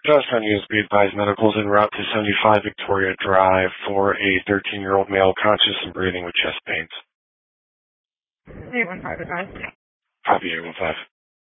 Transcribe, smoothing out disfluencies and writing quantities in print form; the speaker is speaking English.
Just on you, be advised medicals en route to 75 Victoria Drive for a 13-year-old male conscious and breathing with chest pains. 815 advised. Copy 815.